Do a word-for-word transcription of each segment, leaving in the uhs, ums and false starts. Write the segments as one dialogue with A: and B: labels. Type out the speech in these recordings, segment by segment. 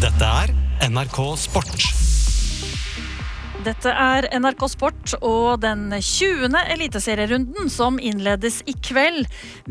A: Dette er N R K Sport.
B: Dette er N R K Sport og den tjuende eliteserierunden som innledes i kveld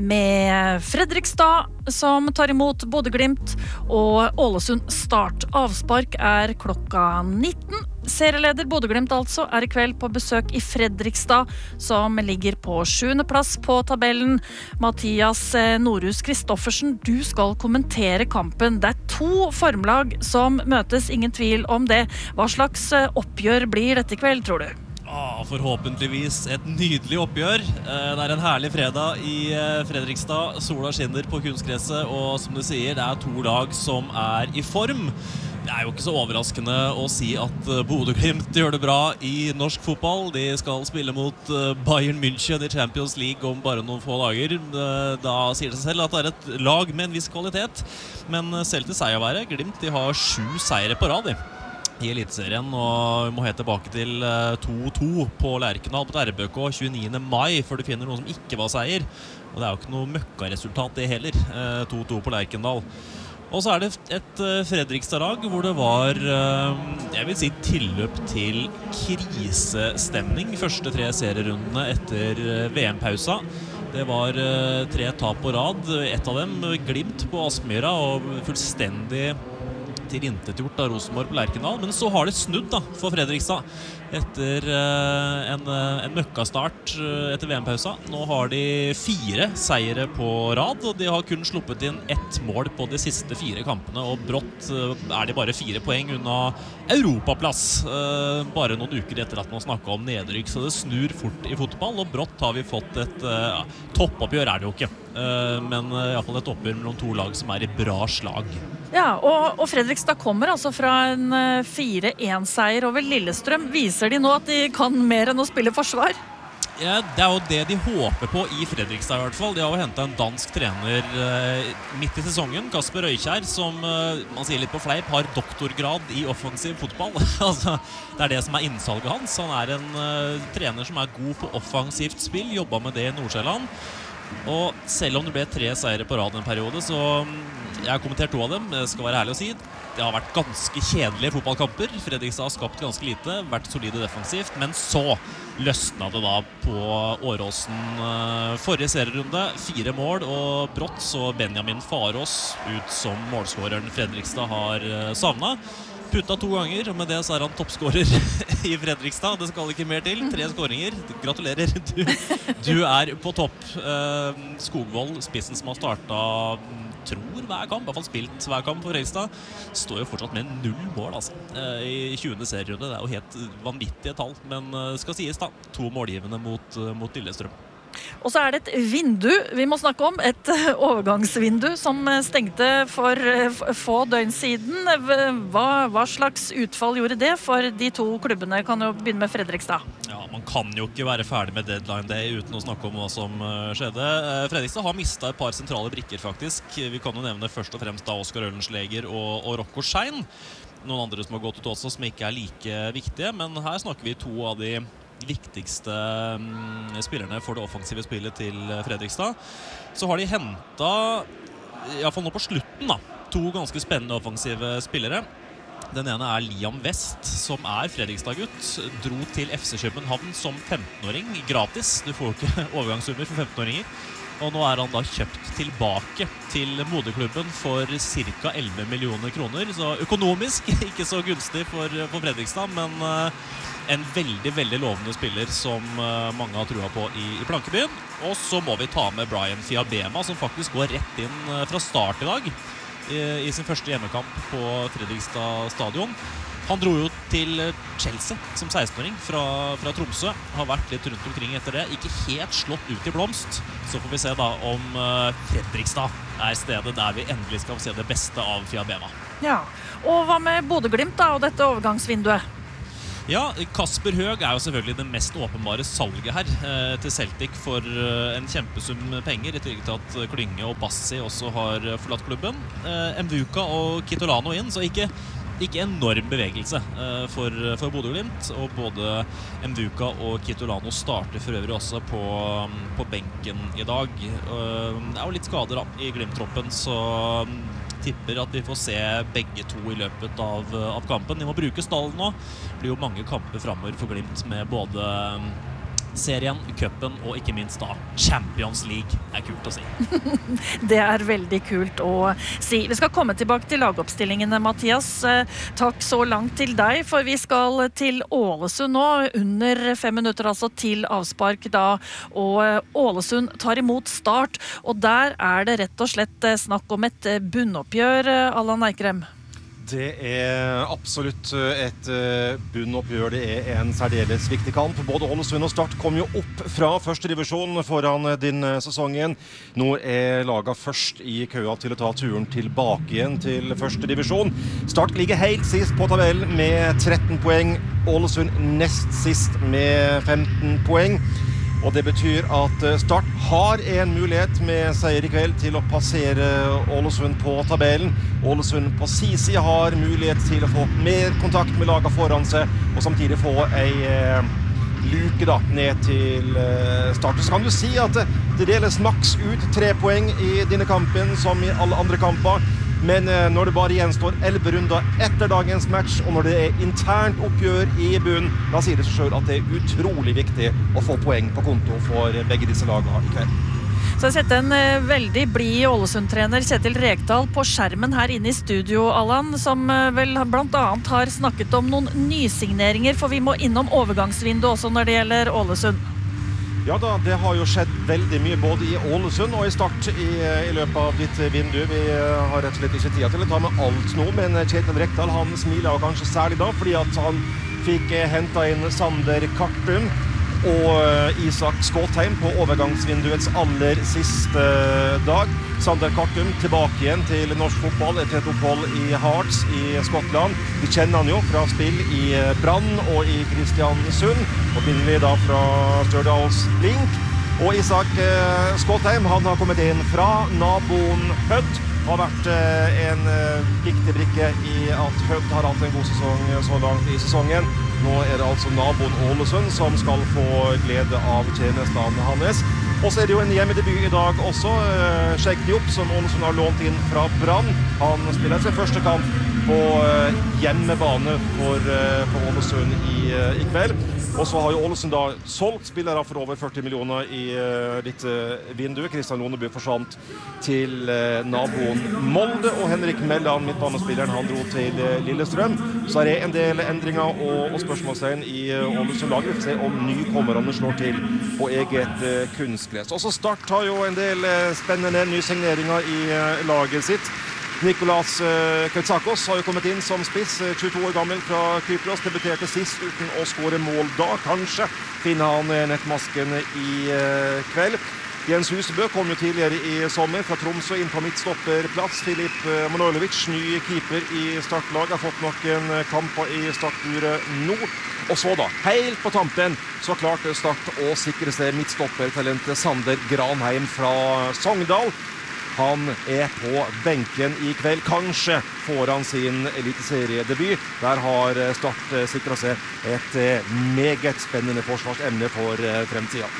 B: med Fredrikstad som tar imot Bodø/Glimt og Ålesund Start. Avspark er klokka nitten. Serieleder Bodø/Glimt altså er i kveld på besøk i Fredrikstad som ligger på sjuende plass på tabellen. Mathias Norhus Kristoffersen, du skal kommentere kampen. Det er to formlag som møtes, ingen tvil om det. Hva slags oppgjør blir dette i kveld, tror du?
C: Ah, forhåpentligvis et nydelig oppgjør. Det er en herlig fredag i Fredrikstad. Sola skinner på kunstgresset, og som du sier, det er to lag som er i form. Det er jo ikke så overraskende å si at Bodø/Glimt gjør det bra i norsk fotball. De skal spille mot Bayern München i Champions League om bare noen få dager. Da sier det seg selv at det er et lag med en viss kvalitet. Men selv til seierværet, Glimt de har sju seire på rad i eliteserien, og vi må helt tilbake til to to på Lerkendal på R B K tjueniende mai, før du finner noe som ikke var seier. Og det er jo ikke noe møkkaresultat det heller, to to på Lerkendal. Og så er det et Fredrikstad-lag hvor det var, jeg vil si, tilløp til krisestemning første tre serierundene etter V M-pausa. Det var tre tap på rad, ett av dem Glimt på Aspmyra og fullstendig tilintetgjort av Rosenborg på Lerkendal. Men så har det snudd da, for Fredrikstad etter uh, en, uh, en møkkastart uh, etter V M-pausa. Nå har de fire seire på rad, og de har kun sluppet inn ett mål på de siste fire kampene, og brått uh, er de bare fire poeng unna Europaplass. Uh, bare noen uker etter at man snakket om nedrykk, så det snur fort i fotball, og brått har vi fått et uh, toppoppgjør er det jo ikke. Uh, men uh, i hvert fall et oppgjør mellom to lag som er i bra slag.
B: Ja, og, og Fredrikstad kommer altså fra en uh, fire en seier over Lillestrøm. Viser de nå at de kan mer enn å spille forsvar?
C: Ja, det er jo det de håper på i Fredrikstad i hvert fall. De har jo hentet en dansk trener uh, midt i sesongen, Kasper Røykjær, som uh, man sier litt på fleip, har doktorgrad i offensiv fotball. Altså, det er det som er innsalget hans. Han er en uh, trener som er god på offensivt spill, jobbet med det i Nordsjælland. Og selv om det ble tre seire på rad en periode, så jeg har kommentert to av dem, det skal være ærlig å si. Det har vært ganske kjedelige fotballkamper. Fredrikstad har skapt ganske lite, vært solide defensivt, men så løsna det da på Åråsen forrige serierunde. Fire mål, og brått så Benjamin Farås ut som målskåreren Fredrikstad har savnet. Putta to ganger, og med det så er han toppskårer i Fredrikstad. Det skal ikke mer til. Tre skåringer. Gratulerer. Du, du er på topp. Uh, Skogvold, spissen som har startet, tror hver kamp, i hvert fall spilt hver kamp for Fredrikstad, står jo fortsatt med null mål, altså. Uh, I tjuende serierunde. Det er jo helt vanvittige tall, men uh, skal sies da, to målgivende mot, uh, mot Lillestrøm.
B: Og så er det et vindu vi må snakke om, et overgangsvindu som stengte for få døgn siden. Hva, hva slags utfall gjorde det for de to klubbene? Kan jo begynne med Fredrikstad.
C: Ja, man kan jo ikke være ferdig med deadline day uten å snakke om hva som skjedde. Fredrikstad har mistet et par sentrale brikker faktisk. Vi kan jo nevne først og fremst da Oskar Ølensleger og, og Rocco Schein. Noen andre som har gått ut også som ikke er like viktige, men her snakker vi to av de viktigste um, spillerne for det offensive spillet til Fredrikstad. Så har de hentet, i hvert fall nå på slutten da, to ganske spennende offensive spillere. Den ene er Liam West, som er Fredrikstad-gutt. Dro til F C København som femtenåring, gratis. Du får jo ikke overgangssummer for femtenåringer. Og nå er han da kjøpt tilbake til moderklubben for cirka elleve millioner kroner. Så økonomisk ikke så gunstig for, for Fredrikstad, men uh, en veldig, veldig lovende spiller som uh, mange har trua på i, i Plankebyen. Og så må vi ta med Brian Fiabema, som faktisk går rett inn uh, fra start i dag i, i sin første hjemmekamp på Fredrikstad stadion. Han dro jo til Chelsea som sekstenåring fra, fra Tromsø. Har vært litt rundt omkring etter det. Ikke helt slått ut i blomst. Så får vi se da om uh, Fredrikstad er stedet der vi endelig skal se det beste av Fiabema.
B: Ja, og hva med Bodø/Glimt da, og dette overgangsvinduet?
C: Ja, Kasper Høeg er jo selvfølgelig det mest åpenbare salget her eh, til Celtic for eh, en kjempesum penger, i tillegg til at Klynge og Bassi også har forlatt klubben. Eh, Mvuka og Kitolano inn, så ikke Ikke enorm bevegelse uh, for, for Bodø/Glimt, og både Mvuka og Kitolano starter for øvrig også på, um, på benken i dag. Uh, det er jo litt skader da, i Glimt-troppen, så um, tipper at vi får se begge to i løpet av, av kampen. De må bruke stallen nå. Det blir jo mange kamper fremover for Glimt med både serien, cupen og ikke minst da Champions League. Det er kult å si.
B: Det er veldig kult å si. Vi skal komme tilbake til lagoppstillingene, Mathias. Takk så langt til deg, for vi skal til Ålesund nå, under fem minutter altså til avspark da, og Ålesund tar imot Start, og der er det rett og slett snakk om et bunnoppgjør, Allan Eikrem.
D: Det er absolutt et bunnoppgjør. Det er en særdeles viktig kamp. Både Ålesund og Start kom jo opp fra første divisjon foran din sesongen. Nå er laget først i køa til å ta turen tilbake igjen til første divisjon. Start ligger helt sist på tabellen med tretten poeng. Ålesund nest sist med femten poeng. Og det betyr at Start har en mulighet med seier i kveld til å passere Ålesund på tabellen. Ålesund på sin side har mulighet til å få mer kontakt med laget foran seg, og samtidig få en eh, luke da, ned til eh, Start. Så kan du si at det deles maks ut tre poeng i denne kampen som i alle andre kamper. Men når det bare gjenstår elleve runder etter dagens match, og når det er internt oppgjør i bunn, da sier det seg selv at det er utrolig viktig å få poeng på konto for begge disse lagene i kveld.
B: Så jeg setter en veldig blid Ålesund-trener Kjetil Rekdal på skjermen her inne i studio, Allan, som vel blant annet har snakket om noen nysigneringer, for vi må innom overgangsvinduet også når det gjelder Ålesund.
D: Ja da, det har jo skjedd veldig mye både i Ålesund og i Start i, i løpet av ditt vindu. Vi har rett og slett ikke tid til å ta med alt nå, men Kjetil Rekdal han smiler kanskje særlig da, fordi at han fikk hentet inn Sander Kartum og Isak Skåtheim på overgangsvinduets aller siste dag. Sander Kartum tilbake igjen til norsk fotball etter et opphold i Hearts i Skottland. Vi kjenner han jo fra spill i Brann og i Kristiansund, og begynner da fra Stjørdals Blink. Og Isak Skåtheim, han har kommet inn fra naboen Hødd, har vært en viktig brikke i at Hødd har hatt en god sesong så langt i sesongen. Nå er det altså naboen Ålesund som skal få glede av tjenestene hans. Og så er det jo en hjemmedebut i dag også. Sheikh Diop, som Ålesund har lånt inn fra Brann. Han spiller sin første kamp på hjemmebane for, for Ålesund i, i kveld. Og så har jo Ålesund da solgt spillere for over førti millioner i uh, ditt uh, vindu. Kristian Loneby forsvant til uh, naboen Molde, og Henrik Mellan, midtbanespilleren, han dro til uh, Lillestrøm. Så er det en del endringer og, og spørsmålstegn i uh, Ålesund-laget. Vi får se om nykommerne slår til på eget uh, kunstgress. Også Start har jo en del uh, spennende nysigneringer i uh, laget sitt. Nikolas uh, Koutsakos har jo kommet inn som spiss, uh, tjueto år gammel fra Kypros, debuterte sist uten å skåre mål da. Kanskje finner han uh, nettmasken i uh, kveld. Jens Husebø kom jo tidligere i sommer fra Tromsø inn på midtstopperplass. Filip uh, Manojlovic, ny keeper i startlaget, har fått noen uh, kamper i startburet nå. Og så da, helt på tampen, så klarte Start å sikre seg midtstoppertalentet Sander Granheim fra Sogndal. Han er på benken i kveld. Kanskje får han sin eliteseriedebut. Der har Start sikret seg et meget spennende forsvarsemne for fremtiden.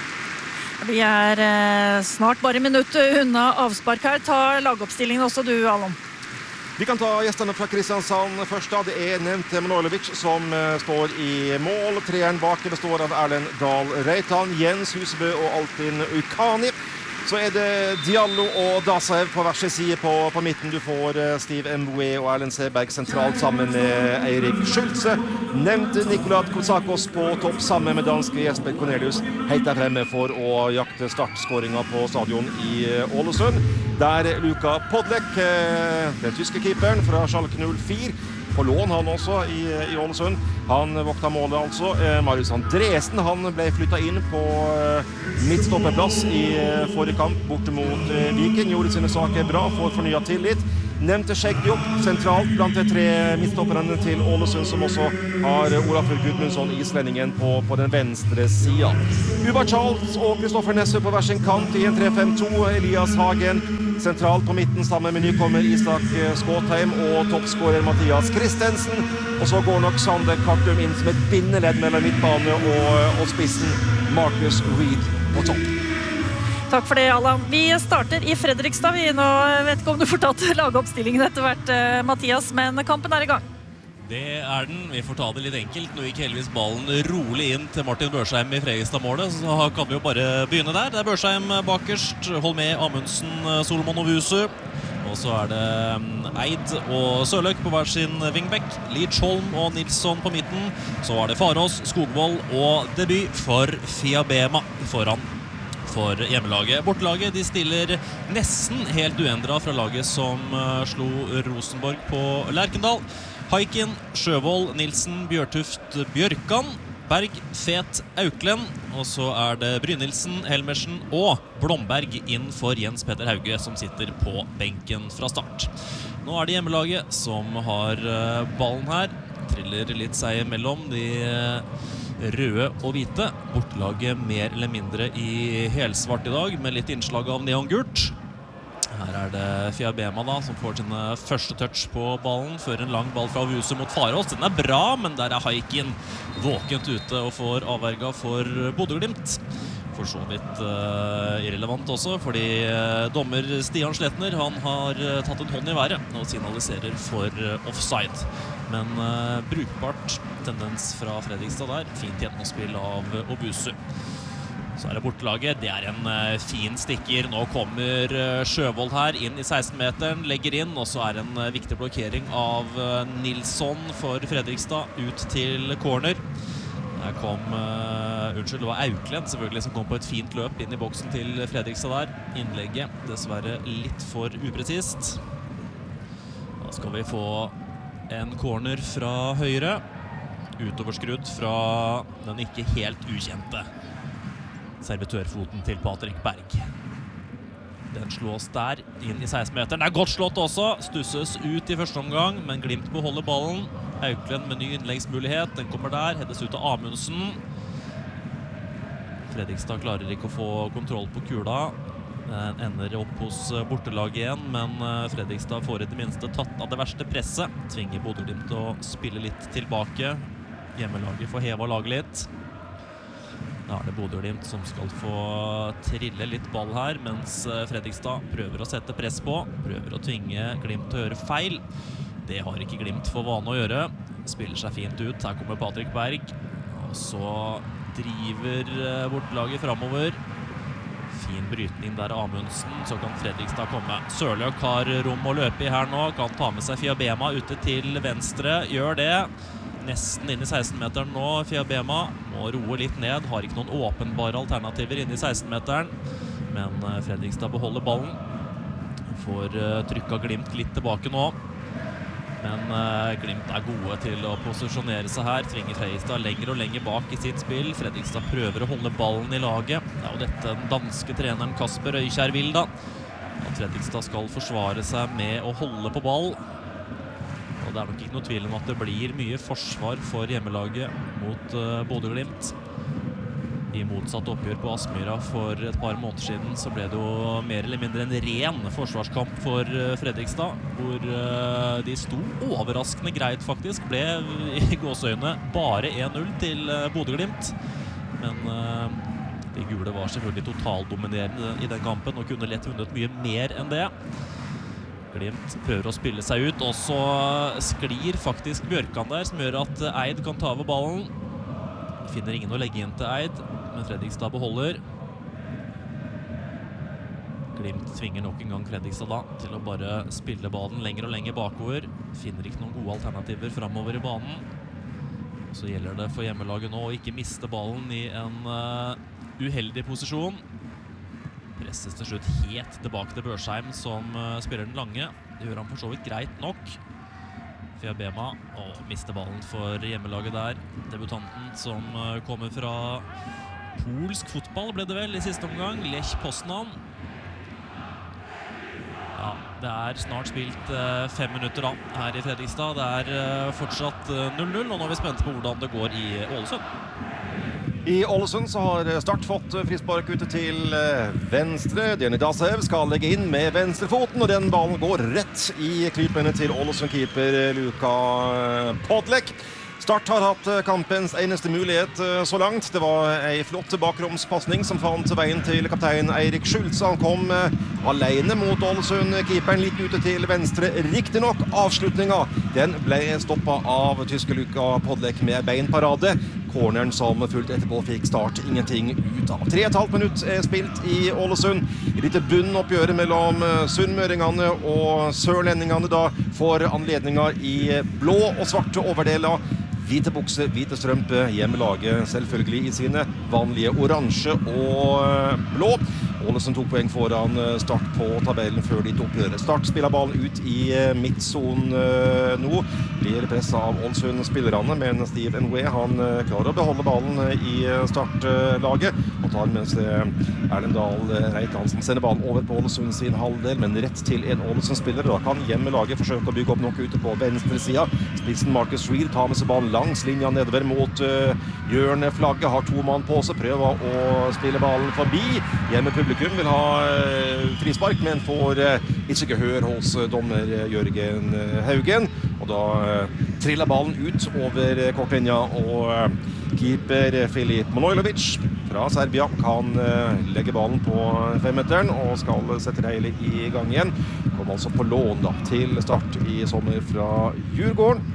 B: Vi er snart bare minutter unna avspark her. Ta lagoppstillingen også du, Allan.
D: Vi kan ta gjestene fra Kristiansand først. Da. Det er nevnt Manojlovic som står i mål. Treeren bak består av Erlend Dahl Reitan, Jens Husebø og Altin Ukani. Så er det Diallo og Dasev på hver sin side på, på midten. Du får Steve Mboué og Erlend Seberg sentralt sammen med Eirik Schulze. Nevnt Nikolas Koutsakos på topp sammen med danske Jesper Cornelius. Helt der fremme for å jakte startskåringen på stadion i Ålesund. Der Luka Podlek, den tyske keeperen fra Schalke null fire, på lån han også i, i Ålesund. Han vokta målet altså. Eh, Marius Andresen, han ble flyttet inn på eh, midtstopperplass i eh, forrige kamp borte mot eh, Viking. Gjorde sine saker bra, får fornyet tillit. Nevnte Sheikh Diop sentralt blant de tre midtstopperne til Ålesund, som også har Olafur Gudmundsson, islendingen, på, på den venstre siden. Ubar Charles og Kristoffer Nesse på hver sin kant i en tre fem to. Elias Hagen sentralt på midten sammen med nykommer Isak Skåtheim og toppskårer Mathias Christensen. Og så går nok Sander Kartum inn som et bindeledd mellom midtbane og, og spissen Marcus Reed på topp.
B: Takk for det, Allan. Vi starter i Fredrikstad. Vi nå vet ikke om du fortalte lagoppstillingen etter hvert, Mathias, men kampen er i gang.
C: Det er den. Vi får ta det litt enkelt. Nå gikk heldigvis ballen rolig inn til Martin Børsheim i Fredrikstad-målet, så kan vi jo bare begynne der. Det er Børsheim bakerst, Holmé, Amundsen, Solomon og Vusu. Og så er det Eid og Sørløk på hver sin wingback, Leach Holm og Nilsson på midten. Så er det Farås, Skogvold og debut for Fiabema foran for hjemmelaget. Bortelaget de stiller nesten helt uendret fra laget som slo Rosenborg på Lerkendal. Haikin, Sjøvold, Nilsen, Bjørtuft, Bjørkan, Berg, Fet, Auklen, og så er det Brynildsen, Helmersen og Blomberg inn for Jens Petter Hauge, som sitter på benken fra start. Nå er det hjemmelaget som har ballen her, triller litt seg imellom de røde og hvite. Bortelaget mer eller mindre i helsvart i dag, med litt innslag av neongult. Her er det Fiabema da, som får sine første touch på ballen, før en lang ball fra Vusu mot Farås. Den er bra, men der er Haikin våkent ute og får avverga for Bodø/Glimt. For så vidt uh, irrelevant også, fordi uh, dommer Stian Sletner, han har uh, tatt en hånd i været og signaliserer for uh, offside. Men uh, brukbart tendens fra Fredrikstad der, fint gjennomspill av uh, Obusu. Så er det bortelaget, det er en uh, fin stikker. Nå kommer uh, Sjøvold her inn i seksten-meteren, legger inn, og så er det en uh, viktig blokkering av uh, Nilsson for Fredrikstad ut til corner. Her kom, uh, unnskyld, det var Auklen selvfølgelig som kom på et fint løp inn i boksen til Fredrikstad der. Innlegget, dessverre litt for upresist. Da skal vi få en corner fra høyre, utoverskrudd fra den ikke helt ukjente servitørfoten til Patrick Berg. Den slås der inn i seksten-meteren. Det er godt slått også, stusses ut i første omgang, men Glimt beholder ballen. Auklen med ny innleggsmulighet, den kommer der, hedes ut av Amundsen. Fredrikstad klarer ikke å få kontroll på kula. Den ender opp hos bortelaget igjen, men Fredrikstad får i det minste tatt av det verste presset. Tvinger Bodø/Glimt til å spille litt tilbake. Hjemmelaget får heva laget litt. Da er det Bodø/Glimt som skal få trille litt ball her, mens Fredrikstad prøver å sette press på, prøver å tvinge Glimt til å gjøre feil. Det har ikke Glimt for vane å gjøre. Spiller seg fint ut. Her kommer Patrick Berg, og så driver bortelaget fremover. Fin brytning der av Amundsen, så kan Fredrikstad komme. Sørløk har rom å løpe i her nå, kan ta med seg Fiabema ute til venstre, gjør det. Nesten inn i seksten-meteren nå, Fiabema må roe litt ned, har ikke noen åpenbare alternativer inn i seksten-meteren, men Fredrikstad beholder ballen, får trykket Glimt litt tilbake nå, men Glimt er gode til å posisjonere seg her, tvinger Fredrikstad lenger og lenger bak i sitt spill. Fredrikstad prøver å holde ballen i laget, det er jo dette den danske treneren Kasper Øykjær vil da, at Fredrikstad skal forsvare seg med å holde på ball. Og det er nok ikke noe tvil om at det blir mye forsvar for hjemmelaget mot uh, Bodø/Glimt. I motsatt oppgjør på Aspmyra for et par måneder siden så ble det jo mer eller mindre en ren forsvarskamp for uh, Fredrikstad, hvor uh, de sto overraskende greit faktisk, ble i gåseøyne bare en null til uh, Bodø/Glimt. Men uh, de gule var selvfølgelig totaldominerende i den kampen og kunne lett vunnet mye mer enn det. Glimt prøver å spille seg ut, og så sklir faktisk Bjørkan der, som gjør at Eid kan ta over ballen. Finner ingen å legge inn til Eid, men Fredrikstad beholder. Glimt tvinger nok en gang Fredrikstad da, til å bare spille ballen lenger og lenger bakover. Finner ikke noen gode alternativer fremover i banen. Så gjelder det for hjemmelaget nå å ikke miste ballen i en uh, uheldig posisjon. Presses til slutt helt tilbake til Børsheim, som uh, spiller den lange. Det gjør han for så vidt greit nok. Fiabema og mister ballen for hjemmelaget der. Debutanten som uh, kommer fra polsk fotball, ble det vel i siste omgang. Lech Poznan. Ja, det er snart spilt uh, fem minutter da, her i Fredrikstad. Det er uh, fortsatt null null, uh, og nå er vi spente på hvordan det går i Ålesund.
D: I Ålesund så har Start fått frispark ute til venstre. Denny Dasev skal legge inn med venstrefoten, og den ballen går rett i klypene til Ålesund-keeper Luka Podlek. Start har hatt kampens eneste mulighet så langt. Det var en flott bakromspasning som fant veien til kaptein Eirik Schultz. Han kom alene mot Ålesund. Keeperen litt ute til venstre. Riktig nok, avslutningen, den ble stoppet av tyske Luka Podlek med beinparade. Corneren som fullt etterpå fikk start ingenting ut av. Tre og et halvt minutt er spilt i Ålesund. I dette bunnoppgjøret mellom sunnmøringene og sørlendingene da får anledninger i blå og svarte overdeler. Hvite bukse, hvite strømpe, hjemmelaget selvfølgelig i sine vanlige oransje og blå. Ålesund tok poeng foran Start på tabellen før de tok oppgjøret. Start spiller ballen ut i midtzonen nå. Blir presset av Ålesund-spillerne, men Steve Nwe, han klarer å beholde ballen i startlaget. Og tar med seg Erlendal Reitansen. Sender ballen over på Ålesund sin halvdel, men rett til en Ålesund-spiller. Da kan hjemmelaget forsøke å bygge opp noe ute på venstre siden. Spissen Marcus Reed tar med seg ballen langs linja nedover mot uh, hjørneflagget. Har to mann på seg, prøver å spille ballen forbi. Hjemmepublikum vil ha uh, frispark, men får uh, ikke gehør hos uh, dommer uh, Jørgen uh, Haugen. Og da uh, triller ballen ut over uh, kortlinja, og uh, keeper Filip Manojlovic fra Serbia kan uh, legge ballen på femmeteren og skal sette det hele i gang igjen. Kom altså på lån da, til Start i sommer fra Djurgården.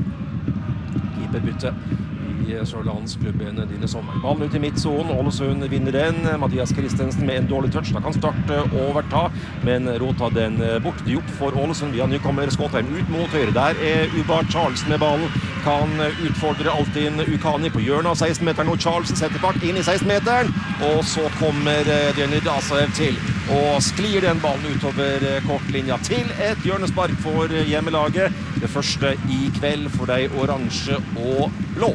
D: Keeperbytte i Sørlandsklubben dine sommer. Ballen ut i midtzonen, Ålesund vinner den. Mathias Christensen med en dårlig touch, da kan Start overta, men rota den bort. Diop for Ålesund via nykommer Skåtheim ut mot høyre. Der er Ubar Charlesen med ballen, kan utfordre Altin Ukani på hjørnet av seksten-meteren, og Charlesen setter fart inn i seksten-meteren, og så kommer Djørnir Dasaev til og sklir den ballen utover kortlinja til et hjørnespark for hjemmelaget. Det første i kveld for de oransje og blå.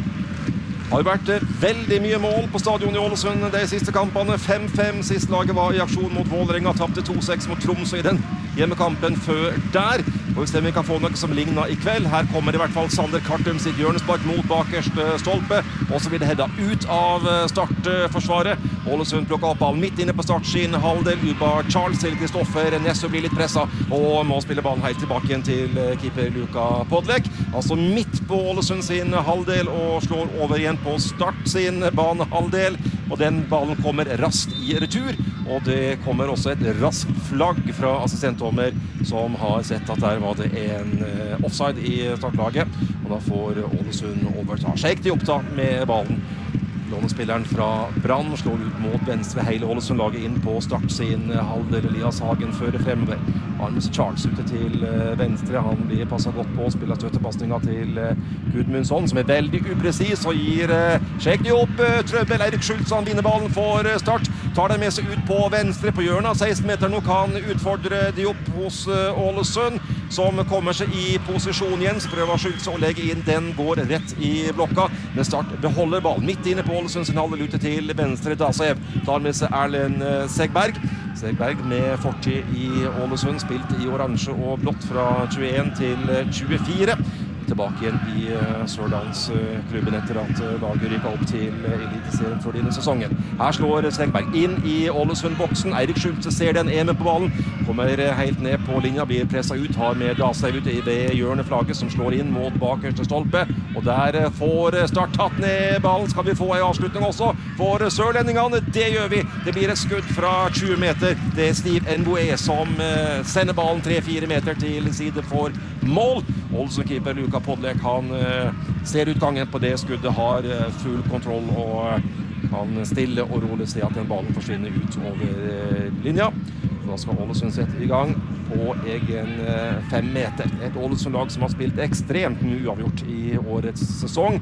D: Det har vært veldig mye mål på stadion i Ålesund de siste kampene. fem fem sist laget var i aksjon mot Vålerenga, tappte to seks mot Tromsø i den hjemmekampen før der. Og hvis vi kan få noe som ligner i kveld, her kommer i hvert fall Sander Kartum sitt hjørnespark mot bakerste stolpe, og så blir det hedda ut av startforsvaret. Ålesund plukker opp ballen midt inne på Start sin halvdel. Ubar Charles til Kristoffer Nesso blir litt presset, og må spille ballen helt tilbake igjen til keeper Luka Podlek. Altså midt på Ålesund sin halvdel, og slår over igjen på Start sin banehalvdel, og den ballen kommer raskt i retur, og det kommer også et raskt flagg fra assistentdommer som har sett at der var det en offside i startlaget, og da får Ålesund overta. Sheikh Diop da med ballen. Lånespilleren fra Brann slår ut mot venstre, hele Ålesund-laget inn på Start sin halvdel. Elias Hagen fører fremover. Arnes Charles ute til venstre, han blir passet godt på, spiller støttepasningen til Gudmundsson, som er veldig upresis, og gir Sheikh Diop trøbbel. Eirik Schultz, han vinner ballen for Start, tar den med seg ut på venstre på hjørnet, seksten meter nå, kan utfordre Diop hos Ålesund, som kommer seg i posisjon igjen, så prøver Schultz å legge inn, den går rett i blokka, men Start beholder ballen midt inne på Ålesund sin halvdel ute til venstre. Dasaev tar med seg Erlend Segberg. Segberg med fortid i Ålesund, spilt i oransje og blått fra tjueen til tjuefire. Tilbake igjen i Sørlandsklubben etter at laget rykket opp til eliteserien for denne sesongen. Her slår Segberg inn i Ålesund-boksen. Eirik Schultz ser den, er med på ballen. Kommer helt ned på linja, blir presset ut, har med Dasaev ut i det hjørneflagget som slår inn mot bakerste stolpe. Og der får Start tatt ned ballen. Skal vi få en avslutning også for sørlendingene? Det gjør vi. Det blir et skudd fra tjue meter. Det er Steve Nwe som sender ballen tre fire meter til side for mål. Ålesund-keeper Luka Podlek, han ser utgangen på det skuddet, har full kontroll og kan stille og rolig se at den ballen forsvinner ut over linja. Da skal Ålesund sette i gang på egen fem meter. Et Ålesund-lag som har spilt ekstremt mye uavgjort i årets sesong.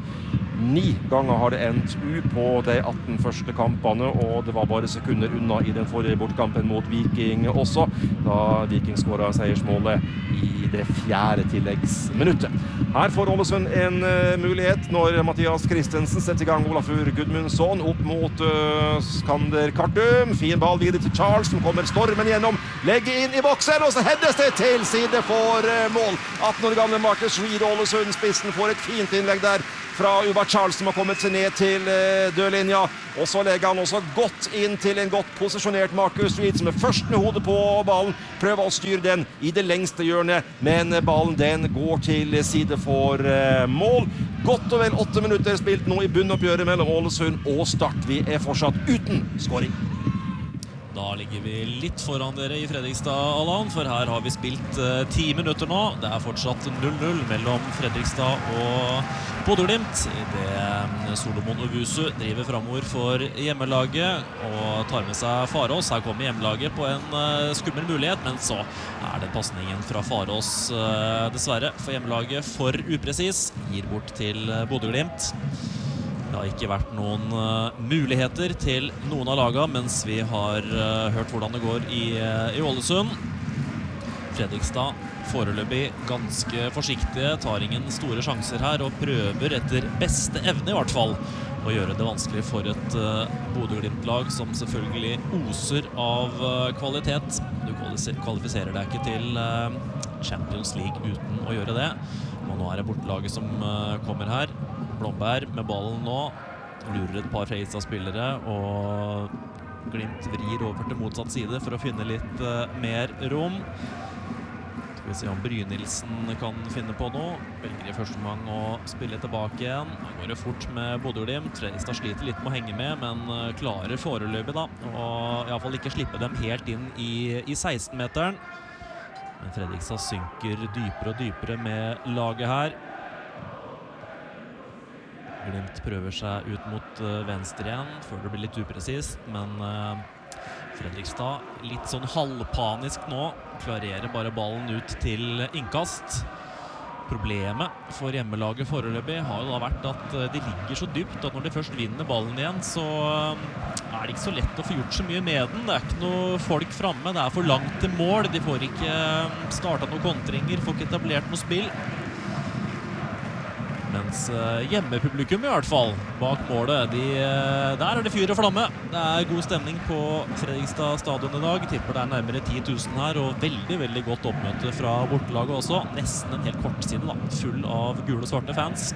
D: Ni ganger har det endt U på de atten første kampene, og det var bare sekunder unna i den forrige bortkampen mot Viking også, da Viking skåret seiersmålet i det fjerde tilleggsminuttet. Her får Ålesund en uh, mulighet når Mathias Christensen setter i gang Olafur Gudmundsson opp mot uh, Skander Kartum. Fin ball videre til Charles, som kommer stormen gjennom, legger inn i boksen, og så heddes det til side for uh, mål. atten år gamle Marcus Reed, Ålesund-spissen, får et fint innlegg der fra Ubar Charles som har kommet seg ned til dørlinja, og så legger han også godt inn til en godt posisjonert Marcus Reed, som er først med hodet på ballen, prøver å styre den i det lengste hjørnet, men ballen den går til side for mål. Godt og vel åtte minutter spilt nå i bunnoppgjøret mellom Ålesund og Start. Vi er fortsatt uten scoring.
C: Da ligger vi litt foran dere i Fredrikstad, Allan, for her har vi spilt uh, ti minutter nå. Det er fortsatt null null mellom Fredrikstad og Bodø/Glimt. I det Solomon Owusu driver fremover for hjemmelaget og tar med seg Farås. Her kommer hjemmelaget på en uh, skummel mulighet, men så er det passningen fra Farås uh, dessverre for hjemmelaget for upresis. Gir bort til uh, Bodø/Glimt. Det har ikke vært noen uh, muligheter til noen av laga, mens vi har uh, hørt hvordan det går i, uh, i Ålesund. Fredrikstad foreløpig ganske forsiktige, tar ingen store sjanser her og prøver etter beste evne i hvert fall å gjøre det vanskelig for et uh, Bodø/Glimt-lag som selvfølgelig oser av uh, kvalitet. Du kvalifiserer deg ikke til uh, Champions League uten å gjøre det. Og nå er det bortelaget som uh, kommer her. Blomberg med ballen nå, lurer et par Fredrikstad-spillere, og Glimt vrir over til motsatt side for å finne litt uh, mer rom. Skal vi se om Brynildsen kan finne på noe. Velger i første omgang å spille tilbake igjen. Nå går det fort med Bodø/Glimt. Fredrikstad sliter litt med å henge med, men uh, klarer foreløpig da, og i hvert fall ikke slippe dem helt inn i, i seksten-meteren. Men Fredrikstad synker dypere og dypere med laget her. Glimt prøver seg ut mot uh, venstre igjen, før det blir litt upresist, men uh, Fredrikstad litt sånn halvpanisk nå, klarerer bare ballen ut til innkast. Problemet for hjemmelaget foreløpig har jo da vært at uh, de ligger så dypt at når de først vinner ballen igjen, så uh, er det ikke så lett å få gjort så mye med den. Det er ikke noe folk fremme, det er for langt til mål, de får ikke uh, startet noen kontringer, får ikke etablert noe spill. Mens uh, hjemmepublikum i hvert fall bak målet, de, uh, der er det fyr og flamme. Det er god stemning på Fredrikstad stadion i dag. Tipper det er nærmere ti tusen her, og veldig, veldig godt oppmøte fra bortelaget også. Nesten en helt kort side da, full av gule og svarte fans.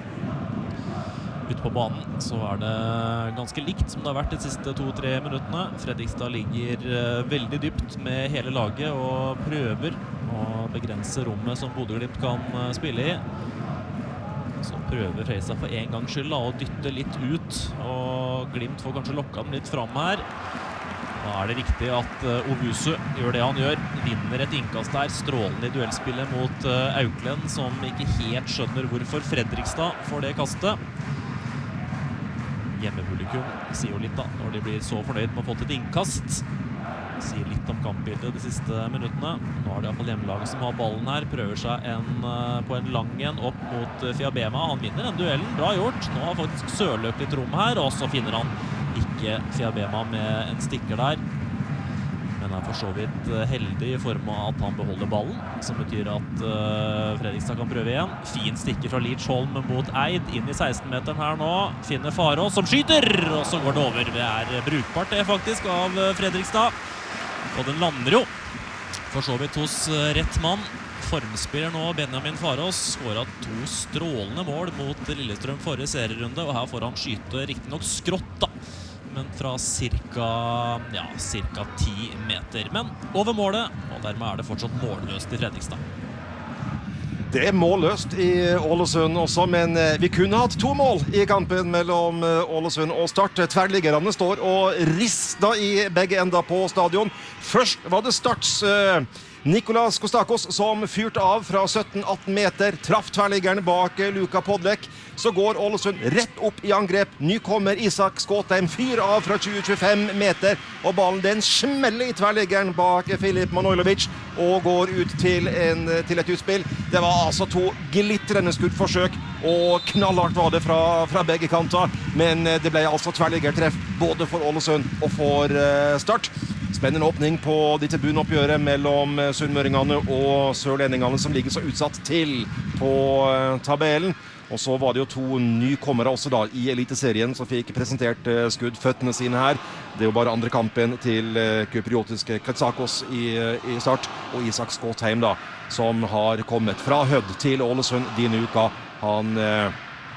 C: Ute på banen så er det ganske likt som det har vært de siste to-tre minuttene. Fredrikstad ligger uh, veldig dypt med hele laget og prøver å begrense rommet som Bodø/Glimt kan uh, spille i. Så prøver Fredrikstad for en gang skyld da, å dytte litt ut, og Glimt får kanskje lokka den litt fram her. Da er det riktig at uh, Owusu gjør det han gjør, vinner et innkast der, strålende i duellspillet mot uh, Auklend, som ikke helt skjønner hvorfor Fredrikstad får det kastet. Hjemmepublikum sier jo litt da, når de blir så fornøyd med å få til et innkast. Sier litt om kampbildet de siste minuttene. Nå er det i hvert fall hjemmelaget som har ballen her, prøver seg en, uh, på en lang en opp mot uh, Fiabema. Han vinner den duellen, bra gjort. Nå har faktisk Sørløk litt rom her, og så finner han ikke Fiabema med en stikker der. Men er for så vidt uh, heldig i form av at han beholder ballen, som betyr at uh, Fredrikstad kan prøve igjen. Fin stikker fra Leach-Holm mot Eid, inn i seksten-meteren her nå. Finner Farås som skyter, og så går det over. Det er brukbart det faktisk av uh, Fredrikstad. Og den lander jo for så vidt hos rett mann. Formspiller nå Benjamin Farås, skåret to strålende mål mot Lillestrøm forrige serierunde, og her får han skyte riktig nok skrått da, men fra cirka, ja, cirka ti meter. Men over målet, og dermed er det fortsatt målløst i Fredrikstad.
D: Det er målløst i Ålesund også, men vi kunne hatt to mål i kampen mellom Ålesund og Start. Tverrliggerne står og rister i begge ender på stadion. Først var det Starts uh, Nikolas Kostakos som fyrte av fra sytten atten meter, traff tverrliggeren bak Luka Podlek. Så går Ålesund rett opp i angrep. Nykommer Isak Skåtheim fyr av fra tjue til tjuefem meter, og ballen den smeller i tverrliggeren bak Filip Manojlovic og går ut til, en, til et utspill. Det var altså to glittrende skuddforsøk, og knallhardt var det fra, fra begge kanter, men det ble altså tverrliggertreff både for Ålesund og for uh, Start. Spennende åpning på dette bunnoppgjøret mellom sunnmøringene og sørlendingene som ligger så utsatt til på uh, tabellen. Og så var det jo to nykommere også da i eliteserien som fikk presentert uh, skuddføttene sine her. Det er jo bare andre kampen til uh, kypriotiske Katsakos i, uh, i Start, og Isak Skåtheim da, som har kommet fra Hødd til Ålesund denne uka. Han uh,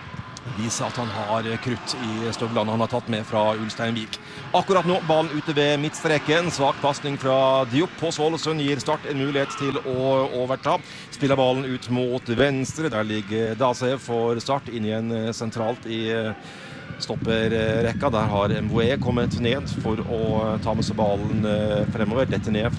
D: viser at han har krutt i støvlene han har tatt med fra Ulsteinvik. Akkurat nå, ballen ute ved midtstreken. Svak passning fra Diop på Svalesund gir Start en mulighet til å overta. Spiller ballen ut mot venstre. Der ligger Dase for Start inn igjen sentralt i stopperrekka. Der har M V E kommet ned for å ta med seg ballen fremover. Dette ned fra